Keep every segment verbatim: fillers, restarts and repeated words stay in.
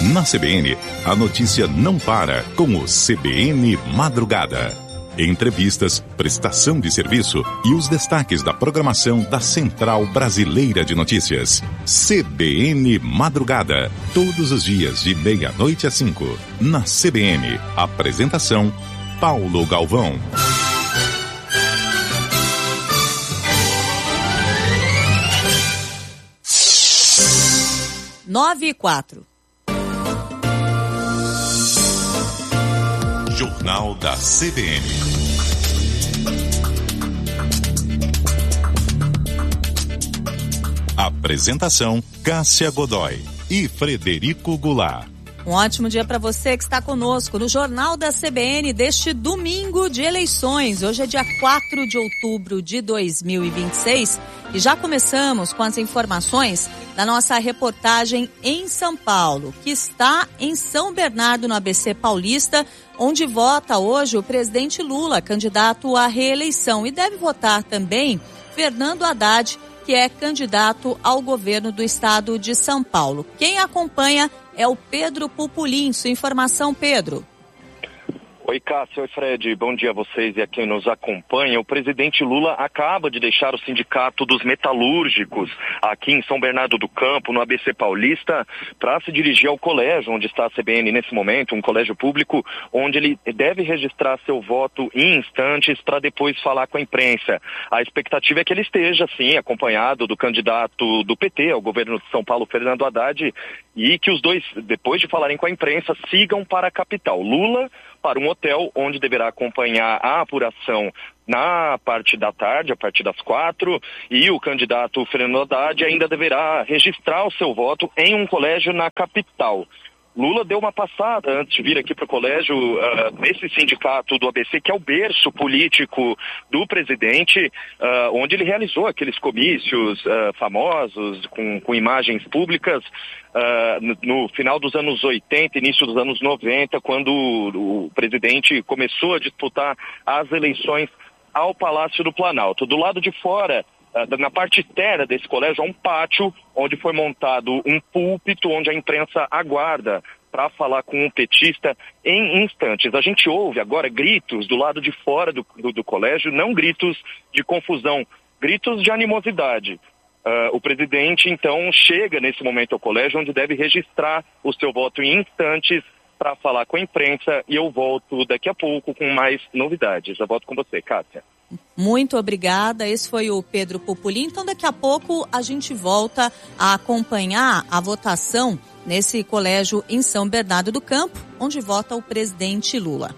Na C B N, a notícia não para com o C B N Madrugada. Entrevistas, prestação de serviço e os destaques da programação da Central Brasileira de Notícias. C B N Madrugada. Todos os dias de meia-noite às cinco. Na C B N. Apresentação, Paulo Galvão. Nove e quatro. Jornal da C B N. Apresentação, Cássia Godoy e Frederico Goulart. Um ótimo dia para você que está conosco no Jornal da C B N deste domingo de eleições. Hoje é dia quatro de outubro de dois mil e vinte e seis e já começamos com as informações da nossa reportagem em São Paulo, que está em São Bernardo, no A B C Paulista, onde vota hoje o presidente Lula, candidato à reeleição, e deve votar também Fernando Haddad, que é candidato ao governo do estado de São Paulo. Quem acompanha é o Pedro Pupolin. Sua informação, Pedro. Oi, Cássio, oi, Fred. Bom dia a vocês e a quem nos acompanha. O presidente Lula acaba de deixar o Sindicato dos Metalúrgicos aqui em São Bernardo do Campo, no A B C Paulista, para se dirigir ao colégio onde está a C B N nesse momento, um colégio público onde ele deve registrar seu voto em instantes para depois falar com a imprensa. A expectativa é que ele esteja, sim, acompanhado do candidato do P T ao governo de São Paulo, Fernando Haddad, e que os dois, depois de falarem com a imprensa, sigam para a capital. Lula para um hotel onde deverá acompanhar a apuração na parte da tarde, a partir das quatro, e o candidato Fernando Haddad ainda deverá registrar o seu voto em um colégio na capital. Lula deu uma passada antes de vir aqui para o colégio, uh, nesse sindicato do A B C, que é o berço político do presidente, uh, onde ele realizou aqueles comícios uh, famosos, com, com imagens públicas, uh, no, no final dos anos oitenta, início dos anos noventa, quando o, o presidente começou a disputar as eleições ao Palácio do Planalto. Do lado de fora, na parte externa desse colégio, há um pátio onde foi montado um púlpito onde a imprensa aguarda para falar com um petista em instantes. A gente ouve agora gritos do lado de fora do, do, do colégio, não gritos de confusão, gritos de animosidade. Uh, o presidente, então, chega nesse momento ao colégio onde deve registrar o seu voto em instantes para falar com a imprensa, e eu volto daqui a pouco com mais novidades. Eu volto com você, Cássia. Muito obrigada, esse foi o Pedro Pupolin. Então daqui a pouco a gente volta a acompanhar a votação nesse colégio em São Bernardo do Campo, onde vota o presidente Lula.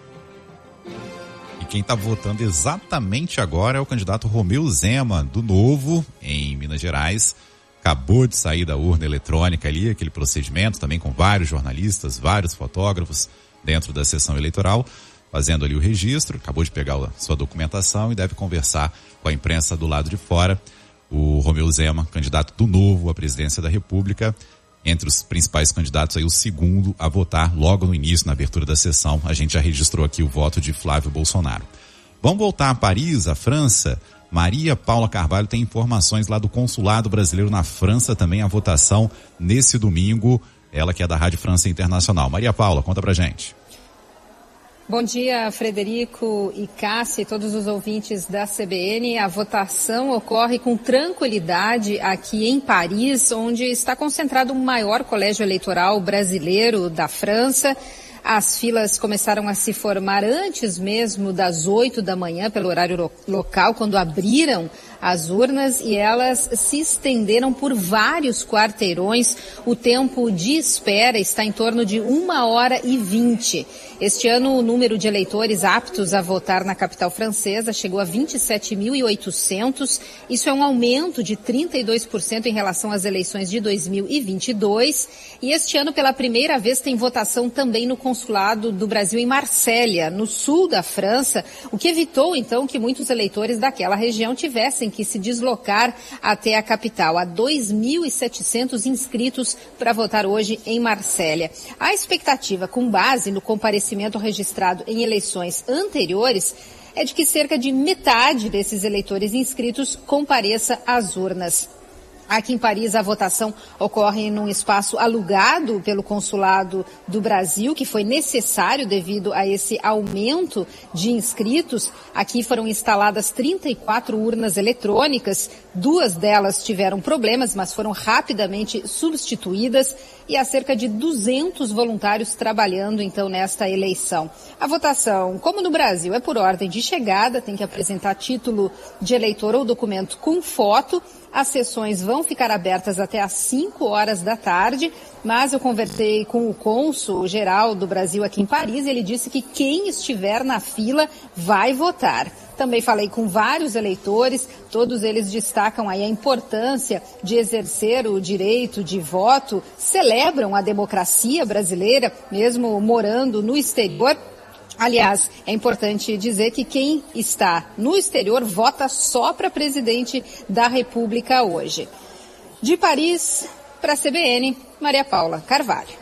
E quem está votando exatamente agora é o candidato Romeu Zema, do Novo, em Minas Gerais. Acabou de sair da urna eletrônica ali, aquele procedimento também com vários jornalistas, vários fotógrafos dentro da sessão eleitoral, fazendo ali o registro, acabou de pegar a sua documentação e deve conversar com a imprensa do lado de fora. O Romeu Zema, candidato do Novo à presidência da República, entre os principais candidatos aí, o segundo a votar logo no início, na abertura da sessão. A gente já registrou aqui o voto de Flávio Bolsonaro. Vamos voltar a Paris, a França. Maria Paula Carvalho tem informações lá do Consulado Brasileiro na França, também a votação nesse domingo. Ela que é da Rádio França Internacional. Maria Paula, conta pra gente. Bom dia, Frederico e Cássia e todos os ouvintes da C B N. A votação ocorre com tranquilidade aqui em Paris, onde está concentrado o maior colégio eleitoral brasileiro da França. As filas começaram a se formar antes mesmo das oito da manhã, pelo horário lo- local, quando abriram as urnas, e elas se estenderam por vários quarteirões. O tempo de espera está em torno de uma hora e vinte. Este ano, o número de eleitores aptos a votar na capital francesa chegou a vinte e sete mil e oitocentos. Isso é um aumento de trinta e dois por cento em relação às eleições de dois mil e vinte e dois. E este ano, pela primeira vez, tem votação também no Consulado do Brasil em Marsella, no sul da França, o que evitou, então, que muitos eleitores daquela região tivessem que se deslocar até a capital. Há dois mil e setecentos inscritos para votar hoje em Marsella. A expectativa, com base no comparecimento registrado em eleições anteriores, é de que cerca de metade desses eleitores inscritos compareça às urnas. Aqui em Paris, a votação ocorre num espaço alugado pelo Consulado do Brasil, que foi necessário devido a esse aumento de inscritos. Aqui foram instaladas trinta e quatro urnas eletrônicas, duas delas tiveram problemas, mas foram rapidamente substituídas, e há cerca de duzentos voluntários trabalhando, então, nesta eleição. A votação, como no Brasil, é por ordem de chegada, tem que apresentar título de eleitor ou documento com foto. As sessões vão ficar abertas até às cinco horas da tarde, mas eu conversei com o cônsul-geral do Brasil aqui em Paris e ele disse que quem estiver na fila vai votar. Também falei com vários eleitores, todos eles destacam aí a importância de exercer o direito de voto, celebram a democracia brasileira, mesmo morando no exterior. Aliás, é importante dizer que quem está no exterior vota só para presidente da República hoje. De Paris, para a C B N, Maria Paula Carvalho.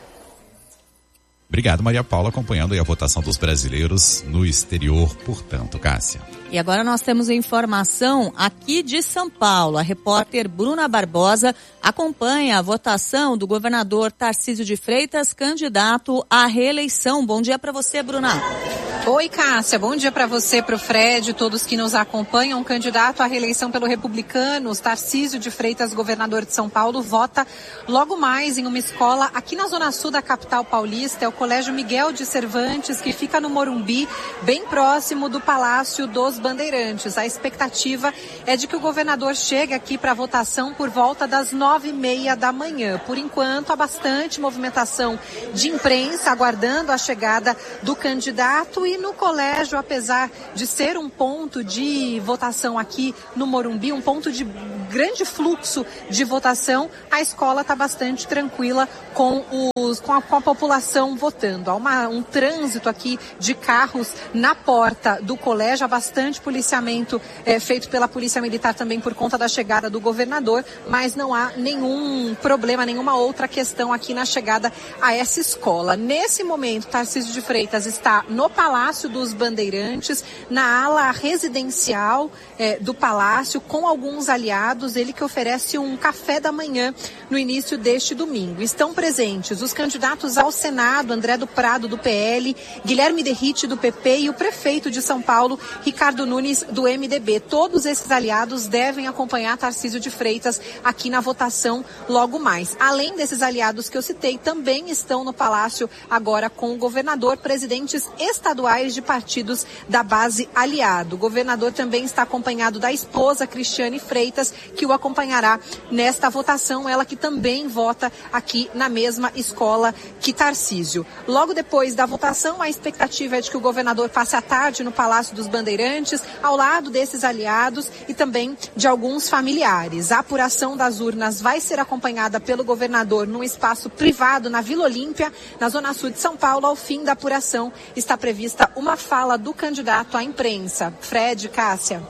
Obrigado, Maria Paula, acompanhando aí a votação dos brasileiros no exterior, portanto, Cássia. E agora nós temos informação aqui de São Paulo. A repórter Bruna Barbosa acompanha a votação do governador Tarcísio de Freitas, candidato à reeleição. Bom dia para você, Bruna. Oi, Cássia. Bom dia para você, para o Fred, todos que nos acompanham. O candidato à reeleição pelo Republicanos, Tarcísio de Freitas, governador de São Paulo, vota logo mais em uma escola aqui na zona sul da capital paulista. É o Colégio Miguel de Cervantes, que fica no Morumbi, bem próximo do Palácio dos Bandeirantes. A expectativa é de que o governador chegue aqui para a votação por volta das nove e meia da manhã. Por enquanto, há bastante movimentação de imprensa aguardando a chegada do candidato. E no colégio, apesar de ser um ponto de votação aqui no Morumbi, um ponto de grande fluxo de votação, a escola está bastante tranquila com, os, com, a, com a população votando. Há uma, um trânsito aqui de carros na porta do colégio, há bastante policiamento é, feito pela Polícia Militar também por conta da chegada do governador, mas não há nenhum problema, nenhuma outra questão aqui na chegada a essa escola. Nesse momento, Tarcísio de Freitas está no Palácio dos Bandeirantes, na ala residencial é, do Palácio, com alguns aliados, ele que oferece um café da manhã no início deste domingo. Estão presentes os candidatos ao Senado, André do Prado, do P L, Guilherme Derrite, do P P, e o prefeito de São Paulo, Ricardo Nunes, do M D B. Todos esses aliados devem acompanhar Tarcísio de Freitas aqui na votação logo mais. Além desses aliados que eu citei, também estão no Palácio agora com o governador, presidentes estaduais de partidos da base aliado. O governador também está acompanhado da esposa, Cristiane Freitas, que o acompanhará nesta votação, ela que também vota aqui na mesma escola que Tarcísio. Logo depois da votação, a expectativa é de que o governador passe a tarde no Palácio dos Bandeirantes, ao lado desses aliados e também de alguns familiares. A apuração das urnas vai ser acompanhada pelo governador num espaço privado na Vila Olímpia, na zona sul de São Paulo. Ao fim da apuração, está prevista uma fala do candidato à imprensa. Fred, Cássia.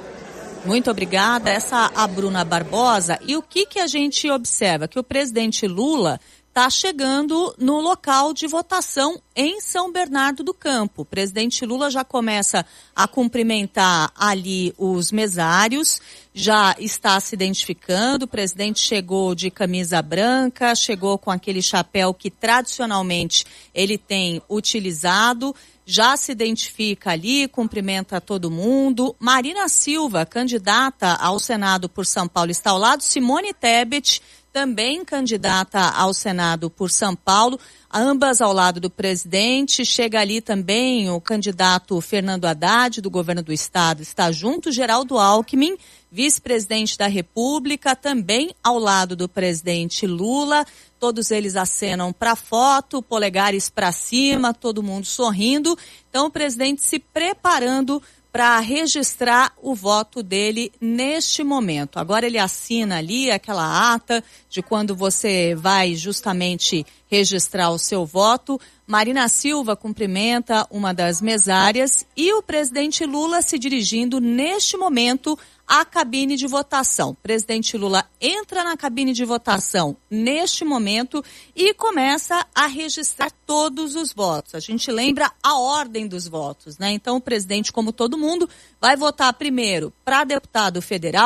Muito obrigada. Essa é a Bruna Barbosa. E o que que a gente observa? Que o presidente Lula está chegando no local de votação em São Bernardo do Campo. O presidente Lula já começa a cumprimentar ali os mesários, já está se identificando. O presidente chegou de camisa branca, chegou com aquele chapéu que tradicionalmente ele tem utilizado, já se identifica ali, cumprimenta todo mundo. Marina Silva, candidata ao Senado por São Paulo, está ao lado. Simone Tebet, também candidata ao Senado por São Paulo, ambas ao lado do presidente. Chega ali também o candidato Fernando Haddad, do governo do estado, está junto. Geraldo Alckmin, vice-presidente da República, também ao lado do presidente Lula. Todos eles acenam para foto, polegares para cima, todo mundo sorrindo. Então o presidente se preparando para registrar o voto dele neste momento. Agora ele assina ali aquela ata de quando você vai justamente registrar o seu voto. Marina Silva cumprimenta uma das mesárias e o presidente Lula se dirigindo neste momento à cabine de votação. O presidente Lula entra na cabine de votação neste momento e começa a registrar todos os votos. A gente lembra a ordem dos votos, né? Então o presidente, como todo mundo, vai votar primeiro para deputado federal,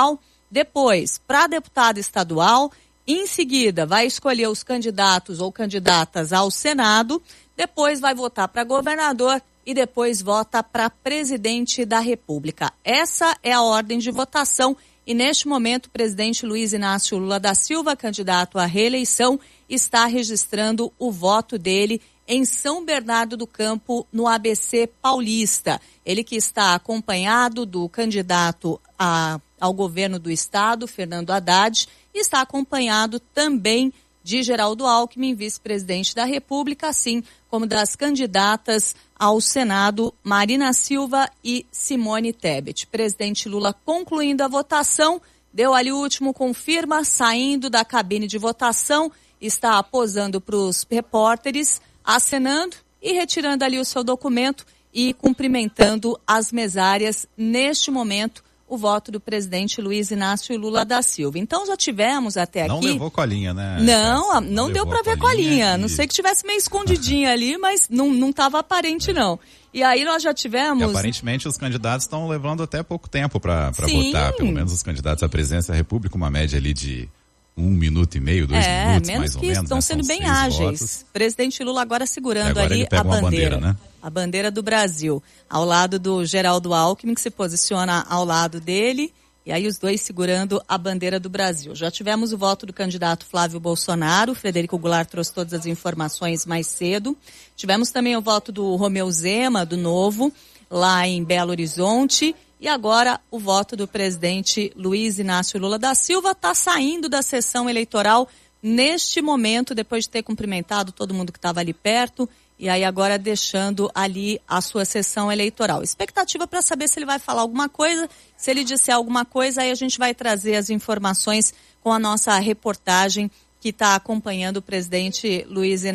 Depois, para deputado estadual, em seguida vai escolher os candidatos ou candidatas ao Senado, depois vai votar para governador e depois vota para presidente da República. Essa é a ordem de votação e neste momento o presidente Luiz Inácio Lula da Silva, candidato à reeleição, está registrando o voto dele em São Bernardo do Campo, no A B C Paulista. Ele que está acompanhado do candidato a, ao governo do estado, Fernando Haddad, e está acompanhado também de Geraldo Alckmin, vice-presidente da República, assim como das candidatas ao Senado, Marina Silva e Simone Tebet. Presidente Lula concluindo a votação, deu ali o último confirma, saindo da cabine de votação, está posando para os repórteres, acenando e retirando ali o seu documento e cumprimentando as mesárias neste momento o voto do presidente Luiz Inácio Lula da Silva. Então já tivemos até aqui... Não levou colinha, né? Não, não, não deu para ver colinha. colinha. E... Não sei que tivesse meio escondidinha ali, mas não não estava aparente não. E aí nós já tivemos... E aparentemente os candidatos estão levando até pouco tempo para votar, pelo menos os candidatos à presidência da República, uma média ali de um minuto e meio, dois é, minutos, menos mais ou que menos. Estão né? sendo São bem seis ágeis. votos. Presidente Lula agora segurando agora ali ele pega a uma bandeira. bandeira, né? A bandeira do Brasil, ao lado do Geraldo Alckmin, que se posiciona ao lado dele, e aí os dois segurando a bandeira do Brasil. Já tivemos o voto do candidato Flávio Bolsonaro, o Frederico Goulart trouxe todas as informações mais cedo. Tivemos também o voto do Romeu Zema, do Novo, lá em Belo Horizonte. E agora o voto do presidente Luiz Inácio Lula da Silva está saindo da sessão eleitoral neste momento, depois de ter cumprimentado todo mundo que estava ali perto, e aí agora deixando ali a sua sessão eleitoral. Expectativa para saber se ele vai falar alguma coisa, se ele disser alguma coisa, aí a gente vai trazer as informações com a nossa reportagem que está acompanhando o presidente Luiz Inácio